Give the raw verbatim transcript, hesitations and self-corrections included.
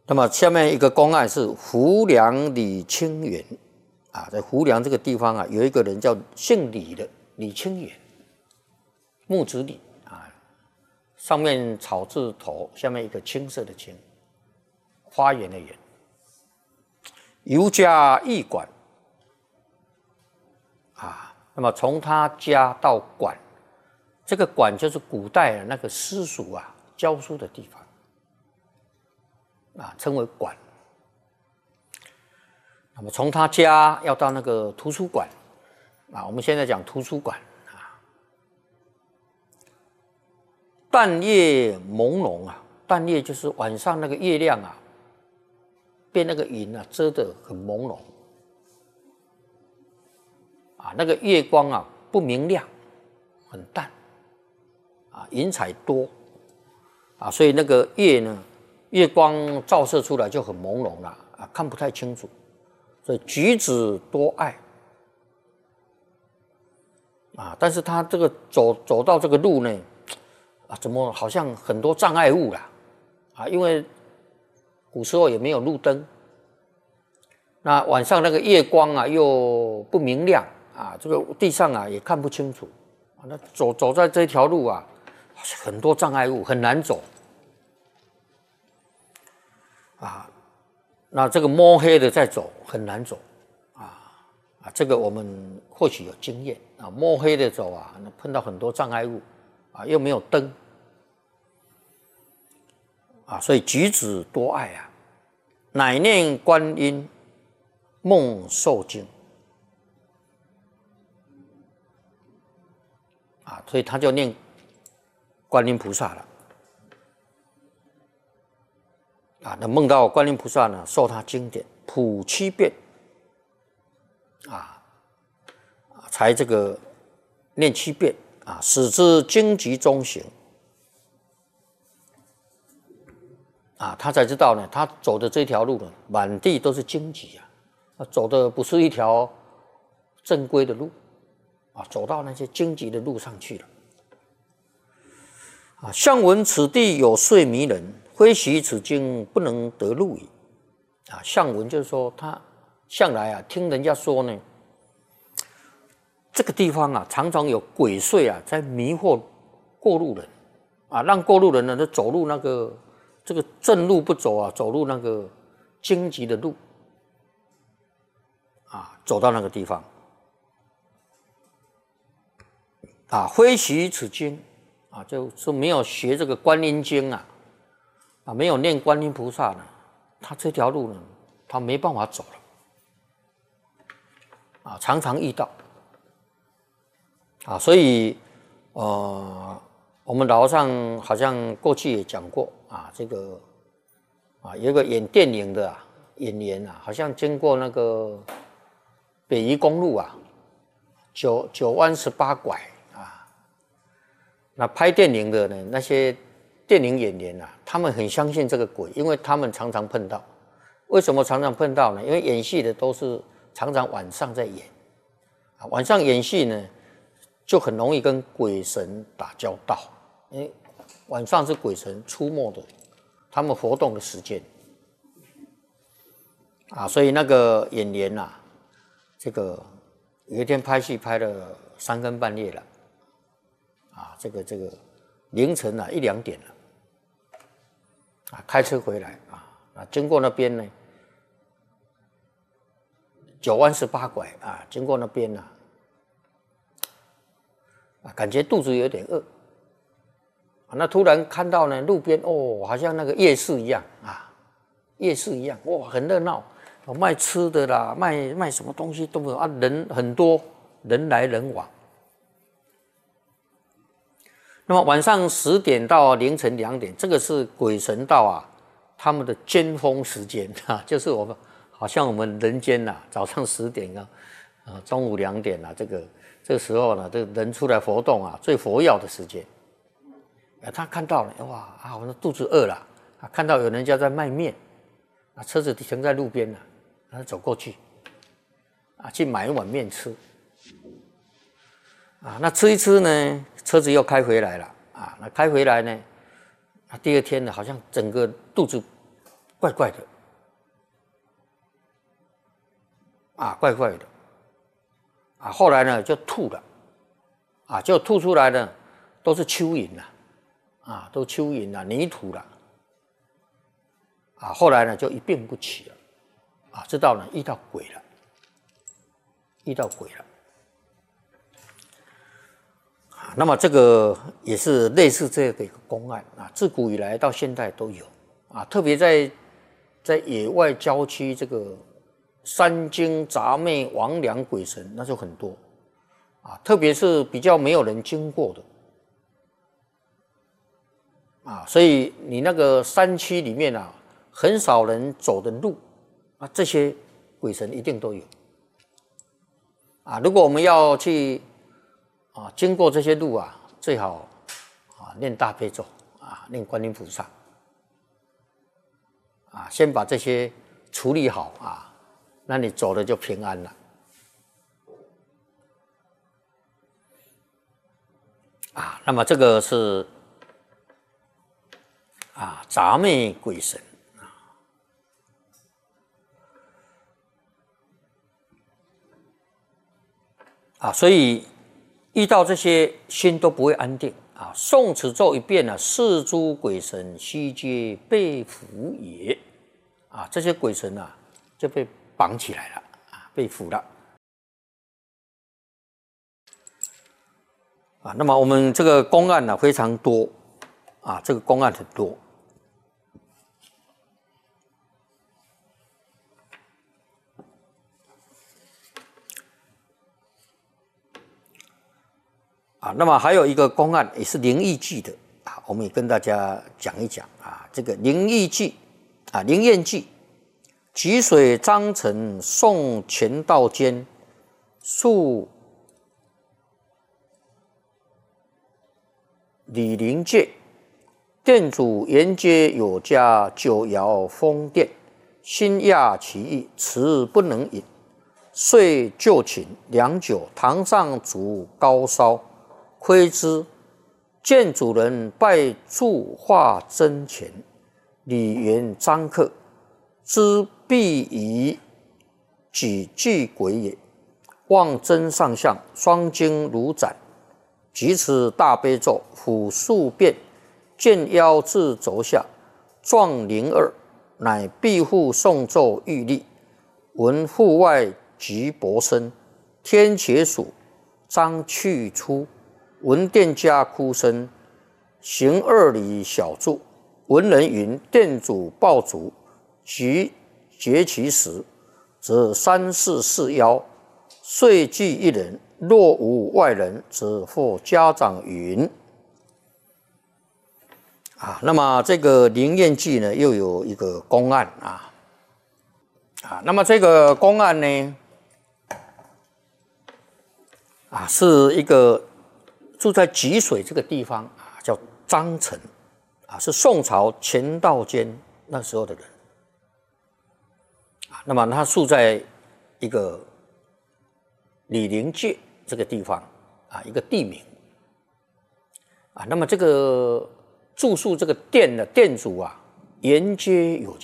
那么下面一个公案是浮梁李清远啊，在浮梁这个地方啊，有一个人叫姓李的李清远，木子李啊，上面草字头，下面一个青色的青，花园的园。游家驿馆啊，那么从他家到馆，这个馆就是古代的那个私塾啊，教书的地方啊，称为馆。那么从他家要到那个图书馆啊，我们现在讲图书馆啊，淡夜朦胧啊，淡夜就是晚上那个月亮啊，被那个云啊遮得很朦胧啊，那个月光啊不明亮，很淡啊，云彩多啊，所以那个月呢，月光照射出来就很朦胧了啊，看不太清楚。所以举止多爱啊，但是他这个走走到这个路呢，啊，怎么好像很多障碍物啦啊，因为古时候也没有路灯，那晚上那个月光啊又不明亮啊，这个地上啊也看不清楚啊，那走走在这条路啊，很多障碍物，很难走啊。那这个摸黑的在走很难走啊啊，这个我们或许有经验啊，摸黑的走啊，那碰到很多障碍物啊，又没有灯啊，所以举止多爱啊，乃念观音梦受惊啊，所以他就念观音菩萨了。啊，那梦到观音菩萨呢，受他经典普七遍，啊，才这个念七遍啊，使之荆棘中行，啊，他才知道呢，他走的这条路呢，满地都是荆棘啊，他走的不是一条正规的路，啊，走到那些荆棘的路上去了，啊，向闻此地有睡迷人。非习此经不能得路矣。啊，向闻就是说他向来啊听人家说呢，这个地方啊常常有鬼祟啊在迷惑过路人，啊，让过路人呢都走路那个这个正路不走啊，走路那个荆棘的路，啊，走到那个地方，啊，非习此经啊，就是没有学这个观音经啊。啊，没有念观音菩萨呢，他这条路呢，他没办法走了。啊，常常遇到。啊，所以，呃，我们老和尚好像过去也讲过啊，这个啊，有一个演电影的、啊、演员啊，好像经过那个北宜公路啊，九九弯十八拐啊，那拍电影的呢，那些。电影演员啊，他们很相信这个鬼，因为他们常常碰到。为什么常常碰到呢？因为演戏的都是常常晚上在演，啊，晚上演戏呢，就很容易跟鬼神打交道。因为晚上是鬼神出没的，他们活动的时间，啊，所以那个演员啊，这个有一天拍戏拍了三更半夜了，啊，这个这个凌晨啊一两点了。啊，开车回来啊，啊，经过那边呢，九弯十八拐啊，经过那边呢，啊，感觉肚子有点饿，啊，那突然看到呢，路边哦，好像那个夜市一样啊，夜市一样，哇，很热闹，有卖吃的啦，卖卖什么东西都有啊，人很多，人来人往。那么晚上十点到凌晨两点，这个是鬼神道啊，他们的尖峰时间啊，就是我们好像我们人间呐、啊，早上十点啊，啊中午两点啊，这个这个时候呢，这个人出来活动啊，最活跃的时间。啊，他看到了，哇啊，我肚子饿了，啊，看到有人家在卖面，啊，车子停在路边了，他走过去，啊，去买一碗面吃。啊，那吃一吃呢，车子又开回来了啊。那开回来呢，啊，第二天呢，好像整个肚子怪怪的，啊，怪怪的，啊，后来呢就吐了，啊，就吐出来呢都是蚯蚓了，啊，都蚯蚓了，泥土了，啊，后来呢就一病不起了，啊，知道呢遇到鬼了，遇到鬼了。那么这个也是类似这样的一个公案啊，自古以来到现在都有啊，特别在在野外郊区，这个山精杂魅、魍魉鬼神那就很多啊，特别是比较没有人经过的啊，所以你那个山区里面啊，很少人走的路啊，这些鬼神一定都有啊。如果我们要去啊，经过这些路啊，最好啊念大悲咒啊，念观音菩萨啊，先把这些处理好啊，那你走了就平安了啊。那么这个是啊杂魅鬼神啊，所以遇到这些心都不会安定啊！诵此咒一遍呢，是诸鬼神悉皆被缚也啊！这些鬼神啊就被绑起来了啊，被缚了啊。那么我们这个公案呢非常多啊，这个公案很多啊，那么还有一个公案也是灵异记的啊，我们也跟大家讲一讲啊。这个灵异记啊，灵验记，汲水章程送乾道间，述李陵界，店主沿街有家，酒肴丰店，心讶其意，辞不能饮，遂就寝良久，堂上烛高烧。窥之，见主人拜柱化真前，礼言张客，知必疑己具鬼也。望真上相，双睛如斩，即此大悲咒，抚数遍，见腰至肘下，状灵二，乃庇护诵咒欲力。闻户外即薄声，天且属，张去出。闻店家哭声，行二里小住。闻人云：店主爆竹，即结其时，则三四四幺，遂聚一人。若无外人，则或家长云。啊，那么这个灵验记呢，又有一个公案啊，啊，那么这个公案呢，啊，是一个。住在汲水这个地方啊，叫张成啊，是宋朝乾道间那时候的人啊。那么他住在一个李陵界这个地方啊，一个地名啊。那么这个住宿这个店的店主啊，沿街有